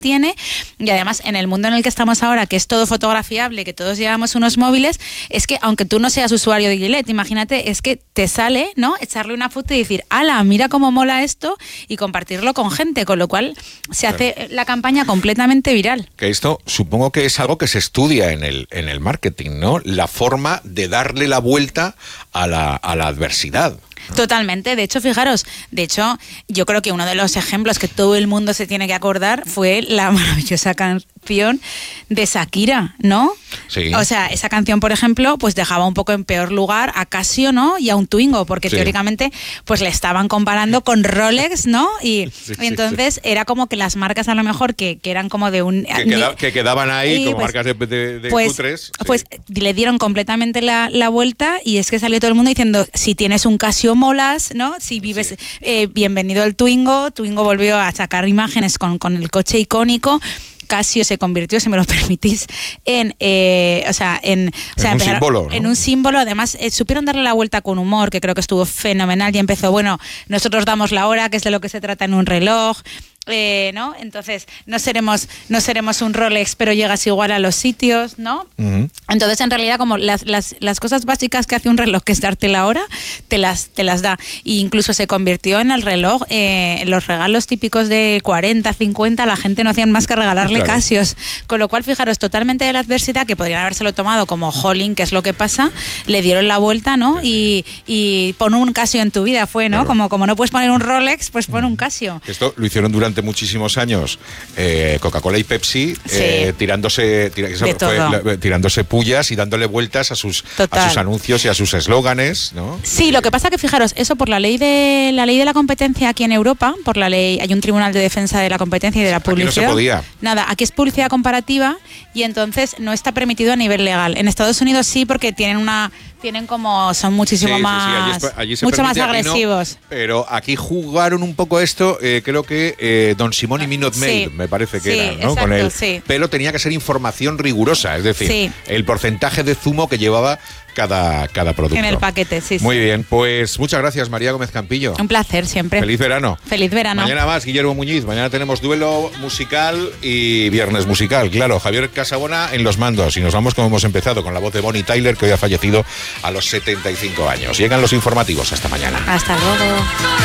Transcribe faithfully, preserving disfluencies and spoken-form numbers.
tiene, y además en el mundo en el que estamos ahora, que es todo fotografiable, que todos llevamos unos móviles, es que aunque tú no seas usuario de Gillette, imagínate, es que te sale, ¿no?, echarle una foto y decir, ala, mira cómo mola esto, y compartirlo con gente, con lo cual se hace claro. la campaña completamente viral. Que esto supongo que es algo que se estudia en el, en el marketing, ¿no? La forma de darle la vuelta a la, a la adversidad. Totalmente, de hecho, fijaros, de hecho, yo creo que uno de los ejemplos que todo el mundo se tiene que acordar fue la maravillosa canción de Shakira, ¿no? Sí. O sea, esa canción, por ejemplo, pues dejaba un poco en peor lugar a Casio, ¿no?, y a un Twingo, porque sí. teóricamente pues le estaban comparando con Rolex, ¿no? Y, sí, y entonces sí, sí. era como que las marcas a lo mejor que, que eran como de un... Que, queda, que quedaban ahí como pues, marcas de, de, de pues, cutres. Sí. Pues le dieron completamente la, la vuelta, y es que salió todo el mundo diciendo, si tienes un Casio molas, ¿no? Si vives, sí. eh, bienvenido el Twingo. Twingo volvió a sacar imágenes con, con el coche icónico. Casio se convirtió, si me lo permitís, en, eh, o sea, en, o sea, en un símbolo, ¿no? En un símbolo. Además, eh, supieron darle la vuelta con humor, que creo que estuvo fenomenal. Y empezó, bueno, nosotros damos la hora, que es de lo que se trata en un reloj. Eh, ¿no? Entonces no seremos no seremos un Rolex, pero llegas igual a los sitios, ¿no? Uh-huh. Entonces, en realidad, como las, las, las cosas básicas que hace un reloj, que es darte la hora, te las, te las da. E incluso se convirtió en el reloj, eh, en los regalos típicos de cuarenta, cincuenta, la gente no hacían más que regalarle claro. Casios. Con lo cual, fijaros, totalmente de la adversidad, que podrían habérselo tomado como jolín, que es lo que pasa, le dieron la vuelta, ¿no? Y, y pon un Casio en tu vida, fue, ¿no? Claro. Como, como no puedes poner un Rolex, pues pon un Casio. Esto lo hicieron durante muchísimos años eh, Coca-Cola y Pepsi, sí. eh, tirándose tira, fue, tirándose pullas y dándole vueltas a sus a sus anuncios y a sus eslóganes, ¿no? Sí, lo que pasa que, fijaros, eso por la ley de la ley de la competencia aquí en Europa, por la ley, hay un tribunal de defensa de la competencia y de la publicidad. Aquí no se podía. Nada, aquí es publicidad comparativa y entonces no está permitido a nivel legal. En Estados Unidos sí, porque tienen una tienen como son muchísimo sí, más sí, sí. Allí, allí se mucho permite, más agresivos. No, pero aquí jugaron un poco esto, eh, creo que eh, Don Simón y Minute Maid, sí, me parece que sí, era, ¿no? Exacto, con él. Sí. Pero tenía que ser información rigurosa, es decir, sí. el porcentaje de zumo que llevaba cada, cada producto. En el paquete, sí. Muy sí. bien, pues muchas gracias, María Gómez Campillo. Un placer siempre. Feliz verano. Feliz verano. Mañana más, Guillermo Muñiz. Mañana tenemos duelo musical y viernes musical. Claro, Javier Casabona en los mandos. Y nos vamos como hemos empezado, con la voz de Bonnie Tyler, que hoy ha fallecido a los setenta y cinco años. Llegan los informativos. Hasta mañana. Hasta luego.